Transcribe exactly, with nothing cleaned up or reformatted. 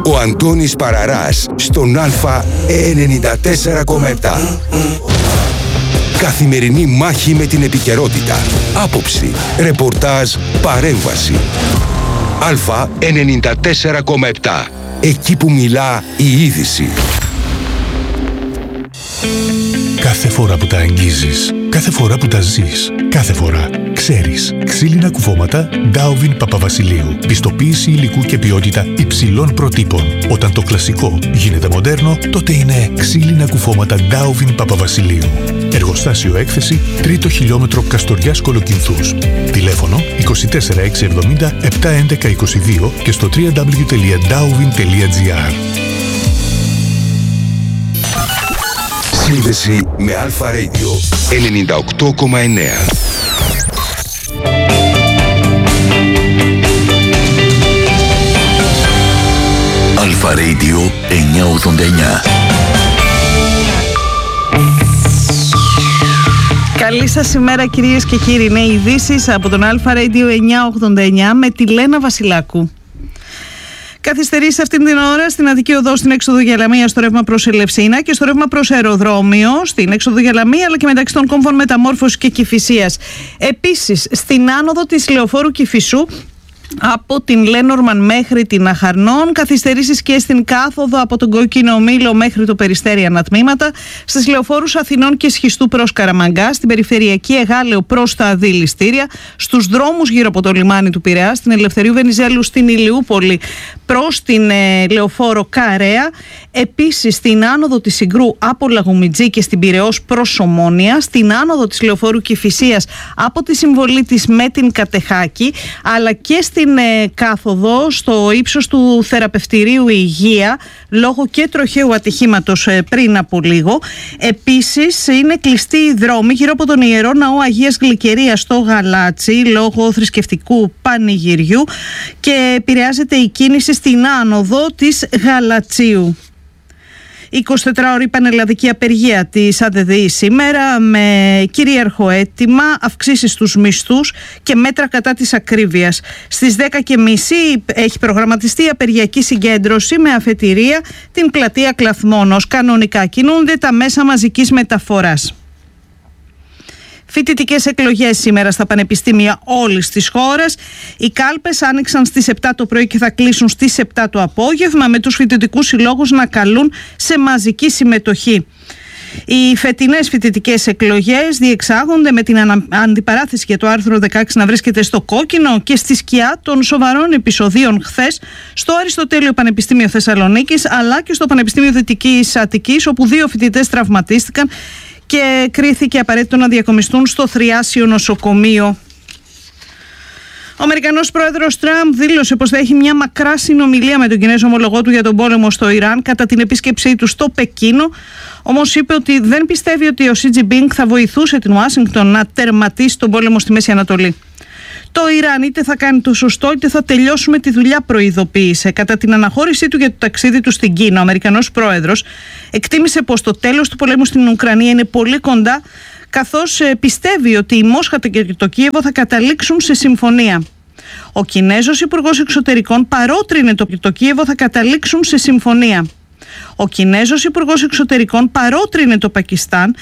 Ο Αντώνης Παραράς στον Α ενενήντα τέσσερα κόμμα επτά. Καθημερινή μάχη με την επικαιρότητα. Άποψη, ρεπορτάζ, παρέμβαση. Α ενενήντα τέσσερα κόμμα επτά. Εκεί που μιλά η είδηση. Κάθε φορά που τα αγγίζεις, κάθε φορά που τα ζεις, κάθε φορά ξέρεις. Ξύλινα κουφώματα Ντάουβιν Παπαβασιλείου. Πιστοποίηση υλικού και ποιότητα υψηλών προτύπων. Όταν το κλασικό γίνεται μοντέρνο, τότε είναι ξύλινα κουφώματα Ντάουβιν Παπαβασιλείου. Εργοστάσιο έκθεση, τρίτο χιλιόμετρο Καστοριάς Κολοκυνθούς. Τηλέφωνο είκοσι τέσσερα εξακόσια εβδομήντα επτακόσια έντεκα είκοσι δύο και στο double-u double-u double-u τελεία ντάουβιν τελεία τζι άρ. Σύνδεση με Αλφα Radio ενενήντα οκτώ κόμμα εννέα. Αλφα Radio εννιακόσια ογδόντα εννέα. Καλή σας ημέρα κυρίες και κύριοι. Είναι ειδήσεις από τον Αλφα Radio εννιακόσια ογδόντα εννέα με τη Λένα Βασιλάκου. Καθυστερεί σε αυτήν την ώρα στην Αττική Οδό στην έξοδο για Λαμία στο ρεύμα προς Ελευσίνα και στο ρεύμα προς αεροδρόμιο στην έξοδο για Λαμία, αλλά και μεταξύ των κόμβων Μεταμόρφωσης και Κηφισίας. Επίσης στην άνοδο της Λεωφόρου Κηφισού από την Λένορμαν μέχρι την Αχαρνών, καθυστερήσεις και στην κάθοδο από τον Κόκκινο Μήλο μέχρι το Περιστέρι ανατμήματα, στις λεωφόρους Αθηνών και Σχιστού προς Καραμαγκά, στην περιφερειακή Εγάλεο προς τα Αδειλιστήρια, στους δρόμους γύρω από το λιμάνι του Πειραιά, στην Ελευθερίου Βενιζέλου στην Ηλιούπολη προς την ε, λεωφόρο Καρέα, επίσης στην άνοδο της Συγκρού από Λαγουμιτζή και στην Πειραιώς προς Ομόνια, στην άνοδο της λεωφόρου Κηφισίας από τη συμβολή της με την Κατεχάκη, αλλά και στην ε, κάθοδο στο ύψος του Θεραπευτηρίου Υγεία λόγω και τροχαίου ατυχήματος ε, πριν από λίγο. Επίσης είναι κλειστοί οι δρόμοι γύρω από τον Ιερό Ναό Αγίας Γλυκερίας στο Γαλάτσι λόγω θρησκευτικού πανηγυριού και επηρεάζεται η κίνηση στην άνοδο της Γαλατσίου. εικοσιτετράωρη πανελλαδική απεργία της ΑΔΔΗ σήμερα με κυρίαρχο αίτημα αυξήσεις στους μισθούς και μέτρα κατά της ακρίβειας. Στις δέκα και μισή έχει προγραμματιστεί η απεργιακή συγκέντρωση με αφετηρία την πλατεία Κλαθμών. Ως κανονικά κινούνται τα μέσα μαζικής μεταφοράς. Φοιτητικές εκλογές σήμερα στα πανεπιστήμια όλης της χώρας. Οι κάλπες άνοιξαν στις επτά το πρωί και θα κλείσουν στις επτά το απόγευμα, με τους φοιτητικούς συλλόγους να καλούν σε μαζική συμμετοχή. Οι φετινές φοιτητικές εκλογές διεξάγονται με την ανα... αντιπαράθεση για το άρθρο δεκαέξι να βρίσκεται στο κόκκινο και στη σκιά των σοβαρών επεισοδίων χθες στο Αριστοτέλειο Πανεπιστήμιο Θεσσαλονίκης αλλά και στο Πανεπιστήμιο Δυτικής Αττικής, όπου δύο φοιτητές τραυματίστηκαν και κρίθηκε απαραίτητο να διακομιστούν στο Θριάσιο νοσοκομείο. Ο Αμερικανός πρόεδρος Τραμπ δήλωσε πως θα έχει μια μακρά συνομιλία με τον Κινέζο ομολογό του για τον πόλεμο στο Ιράν κατά την επίσκεψή του στο Πεκίνο. Όμως είπε ότι δεν πιστεύει ότι ο Σι Τζινπίνγκ θα βοηθούσε την Ουάσιγκτον να τερματίσει τον πόλεμο στη Μέση Ανατολή. Το Ιράν είτε θα κάνει το σωστό είτε θα τελειώσουμε τη δουλειά, προειδοποίησε. Κατά την αναχώρησή του για το ταξίδι του στην Κίνα, ο Αμερικανός πρόεδρος εκτίμησε πως το τέλος του πολέμου στην Ουκρανία είναι πολύ κοντά, καθώς πιστεύει ότι η Μόσχα και το Κίεβο θα καταλήξουν σε συμφωνία. Ο Κινέζος Υπουργός Εξωτερικών παρότρινε το, το Κίεβο θα καταλήξουν σε συμφωνία. Ο Κινέζος Υπουργός Εξωτερικών παρότρινε το Πακιστάν